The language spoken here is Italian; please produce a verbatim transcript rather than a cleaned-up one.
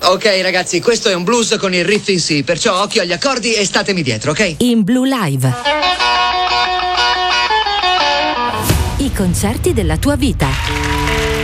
Ok, ragazzi, questo è un blues con il riff in sì, perciò occhio agli accordi e statemi dietro, ok? In Blue Live. I concerti della tua vita.